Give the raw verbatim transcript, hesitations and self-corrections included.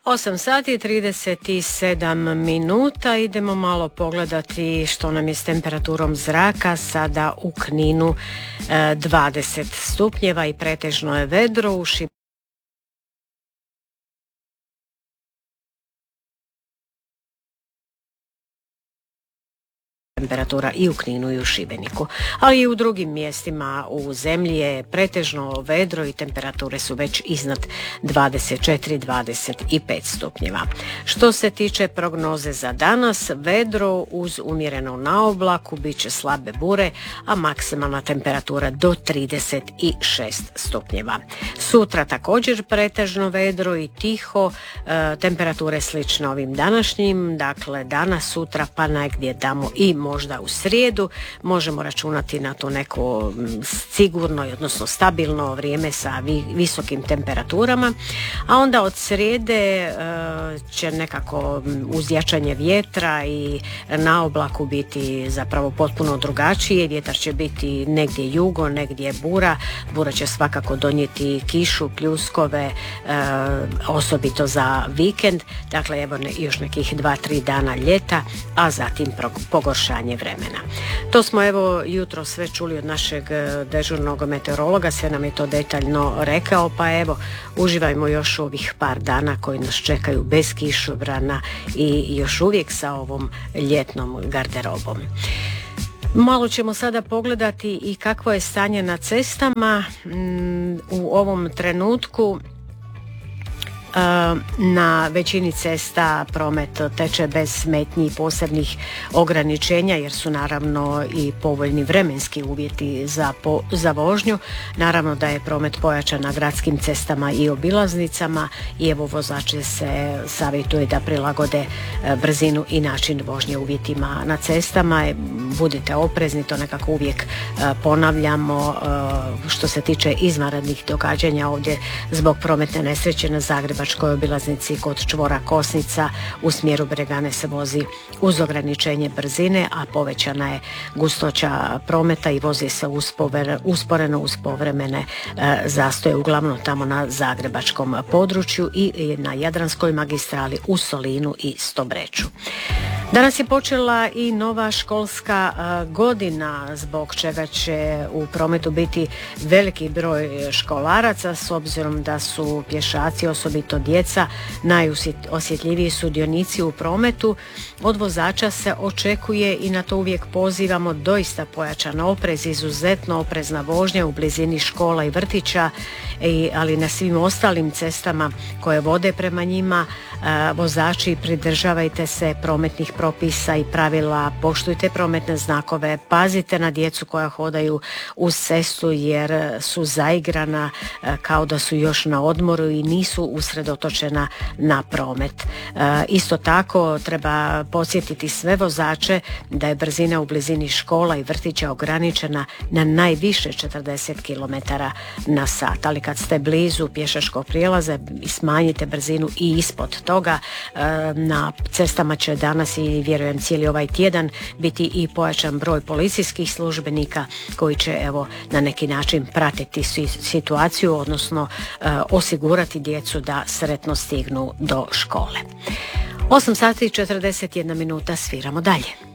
osam sati i trideset sedam minuta. Idemo malo pogledati što nam je s temperaturom zraka. Sada u Kninu dvadeset stupnjeva i pretežno je vedro. U Šibeniku temperatura i u Kninu i u Šibeniku, ali i u drugim mjestima u zemlji je pretežno vedro i temperature su već iznad dvadeset četiri do dvadeset pet stupnjeva. Što se tiče prognoze za danas, vedro uz umjereno na oblaku, bit će slabe bure, a maksimalna temperatura do trideset šest stupnjeva. Sutra također pretežno vedro i tiho, e, temperature slične ovim današnjim, dakle danas, sutra pa negdje tamo i možda u srijedu možemo računati na to neko sigurno, odnosno stabilno vrijeme sa vi, visokim temperaturama, a onda od srijede e, će nekako uz jačanje vjetra i na oblaku biti zapravo potpuno drugačije. Vjetar će biti negdje jugo, negdje bura. Bura će svakako donijeti kišu, pljuskove, e, osobito za vikend. Dakle, evo ne, još nekih dva, tri dana ljeta, a zatim pogoršanje vremena. To smo evo jutro sve čuli od našeg dežurnog meteorologa, sve nam je to detaljno rekao, pa evo uživajmo još ovih par dana koji nas čekaju bez kišobrana i još uvijek sa ovom ljetnom garderobom. Malo ćemo sada pogledati i kakvo je stanje na cestama. U ovom trenutku na većini cesta promet teče bez smetnji i posebnih ograničenja, jer su naravno i povoljni vremenski uvjeti za, po, za vožnju. Naravno da je promet pojačan na gradskim cestama i obilaznicama i evo vozači se savjetuje da prilagode brzinu i način vožnje uvjetima na cestama. Budite oprezni, to nekako uvijek ponavljamo što se tiče izvanrednih događanja ovdje zbog prometne nesreće na Zagrebačkoj obilaznici kod čvora Kosnica u smjeru Bregane se vozi uz ograničenje brzine, a povećana je gustoća prometa i vozi se usporeno, usporeno uz povremene e, zastoje, uglavnom tamo na zagrebačkom području i na Jadranskoj magistrali u Solinu i Stobreču. Danas je počela i nova školska godina, zbog čega će u prometu biti veliki broj školaraca, s obzirom da su pješaci, osobito djeca, najosjetljiviji sudionici u prometu. Od vozača se očekuje, i na to uvijek pozivamo, doista pojačan oprez, izuzetno oprezna vožnja u blizini škola i vrtića, ali na svim ostalim cestama koje vode prema njima. Vozači, pridržavajte se prometnih propisa i pravila, poštujte prometne znakove, pazite na djecu koja hodaju uz cestu jer su zaigrana kao da su još na odmoru i nisu usredotočena na promet. Isto tako treba podsjetiti sve vozače da je brzina u blizini škola i vrtića ograničena na najviše četrdeset kilometara na sat, ali kad ste blizu pješačkog prijelaza smanjite brzinu i ispod toga. Na cestama će danas i vjerujem cijeli ovaj tjedan biti i pojačan broj policijskih službenika koji će evo na neki način pratiti situaciju, odnosno osigurati djecu da sretno stignu do škole. osam sati i četrdeset jedna minuta, sviramo dalje.